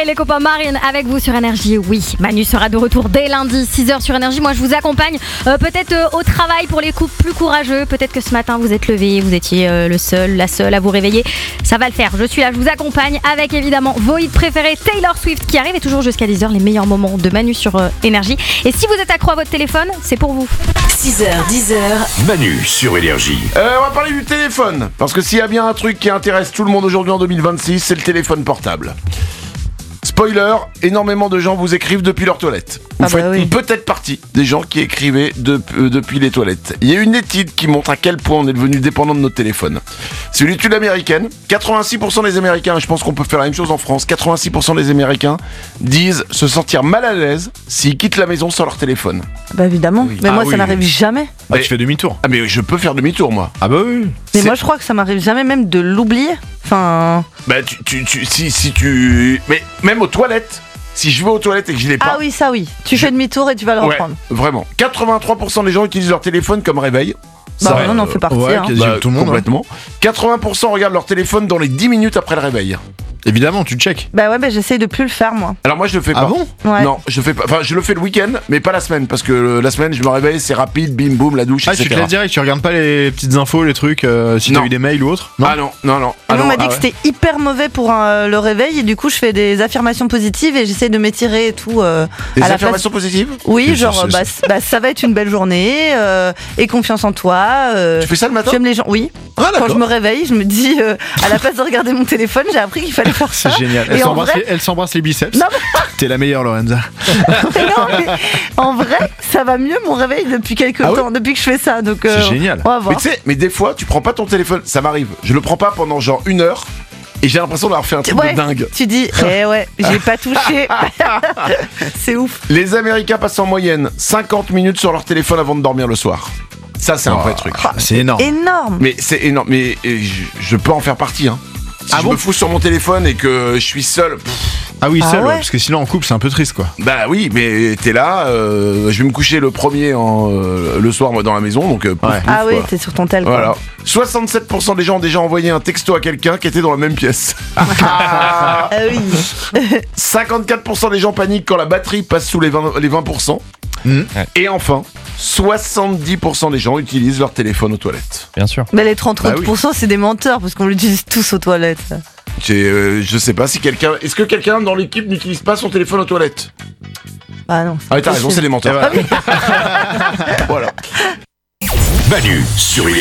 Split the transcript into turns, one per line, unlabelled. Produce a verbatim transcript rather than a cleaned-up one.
et les copains Marine avec vous sur Énergie. Oui, Manu sera de retour dès lundi, six heures sur Énergie. Moi, je vous accompagne euh, peut-être euh, au travail pour les couples plus courageux. Peut-être que ce matin, vous êtes levé, vous étiez euh, le seul, la seule à vous réveiller. Ça va le faire. Je suis là, je vous accompagne avec évidemment vos hits préférés. Taylor Swift qui arrive et toujours jusqu'à dix heures, les meilleurs moments de Manu sur euh, Énergie. Et si vous êtes accro à votre téléphone, c'est pour vous.
six heures, dix heures.
Manu sur Énergie.
Euh, on va parler du téléphone. Parce que s'il y a bien un truc qui intéresse tout le monde aujourd'hui en deux mille vingt-six, c'est le téléphone portable. Spoiler, énormément de gens vous écrivent depuis leur toilette. Vous
Ah bah
faites
oui.
peut-être partie des gens qui écrivaient de, euh, depuis les toilettes. Il y a une étude qui montre à quel point on est devenu dépendant de notre téléphone. C'est une étude américaine. quatre-vingt-six pour cent des Américains, et je pense qu'on peut faire la même chose en France, quatre-vingt-six pour cent des Américains disent se sentir mal à l'aise s'ils quittent la maison sans leur téléphone.
Bah évidemment, mais
Ah
moi
oui.
ça n'arrive jamais.
Bah,
Mais-
tu fais demi-tour.
Ah mais je peux faire demi-tour moi.
Ah bah oui.
Mais
C'est-
moi je crois que ça m'arrive jamais même de l'oublier. Enfin.
Bah tu, tu, tu si, si tu... Mais même aux toilettes, si je vais aux toilettes et que je l'ai pas...
Ah oui, ça oui. Tu
Je-
fais demi-tour et tu vas le
Ouais,
reprendre.
vraiment. quatre-vingt-trois pour cent des gens utilisent leur téléphone comme réveil.
Bah
Ça,
on en fait partie.
ouais,
hein.
quasi tout le monde.
complètement. quatre-vingts pour cent regardent leur téléphone dans les dix minutes après le réveil.
Évidemment, tu check.
Bah ouais, bah j'essaye de plus le faire moi.
Alors moi je le fais
Ah
pas.
bon
Ouais.
Non, je fais pas. Enfin, je le fais le week-end, mais pas la semaine, parce que euh, la semaine je me réveille, c'est rapide, bim boum, la douche,
Ah, tu te
et cetera.
laisses direct, tu regardes pas les petites infos, les trucs, euh, si t'as
Non.
eu des mails ou autre.
Ah non, non, non. Ah
on
non,
m'a dit
ah
que
ouais.
c'était hyper mauvais pour euh, le réveil et du coup je fais des affirmations positives et j'essaye de m'étirer et tout. euh,
Des
à la
affirmations positives.
Oui,
Mais
genre
c'est-
bah, c- bah, ça va être une belle journée, euh, et confiance en toi. euh,
Tu fais ça le matin?
tu aimes les gens. Oui.
Ah
Quand je
d'accord.
me réveille, je me dis, euh, à la place de regarder mon téléphone, j'ai appris qu'il fallait faire ça.
C'est génial. Elle
Et en
s'embrasse,
vrai-
les, elle s'embrasse les biceps.
Non,
T'es la meilleure, Lorenza.
mais non, mais en vrai, ça va mieux mon réveil depuis quelques
Ah ouais
temps, depuis que je fais ça. Donc, euh,
C'est génial.
on va
Mais
voir.
tu sais, mais des fois tu prends pas ton téléphone, ça m'arrive. Je le prends pas pendant genre une heure et j'ai l'impression d'avoir fait un truc
Ouais,
de dingue.
tu dis, eh ouais, j'ai pas touché. C'est ouf.
Les Américains passent en moyenne cinquante minutes sur leur téléphone avant de dormir le soir. Ça c'est un vrai truc.
Ah, c'est énorme.
Énorme.
Mais c'est énorme, mais euh, je, je peux en faire partie. Hein. Si
Ah
je
bon
me fous sur mon téléphone et que je suis seul, pff,
Ah oui,
Ah
seul, ouais,
ouais.
parce que sinon en couple c'est un peu triste quoi.
bah oui, mais t'es là, euh, je vais me coucher le premier en, euh, le soir moi dans la maison, donc euh, pouf,
Ouais.
pouf,
Ah oui,
quoi.
t'es sur ton tel. quoi.
Voilà. soixante-sept pour cent des gens ont déjà envoyé un texto à quelqu'un qui était dans la même pièce.
Ah oui.
cinquante-quatre pour cent des gens paniquent quand la batterie passe sous les vingt, les vingt pour cent.
Mhm.
Et enfin, soixante-dix pour cent des gens utilisent leur téléphone aux toilettes.
Bien sûr.
Mais les trente
Bah oui.
pour cent c'est des menteurs parce qu'on l'utilise tous aux toilettes.
C'est, euh, je sais pas si quelqu'un... Est-ce que quelqu'un dans l'équipe n'utilise pas son téléphone aux toilettes?
Ah non.
Ah oui, t'as raison, c'est les menteurs.
Et voilà.
Voilà.
Manu sur Énergie.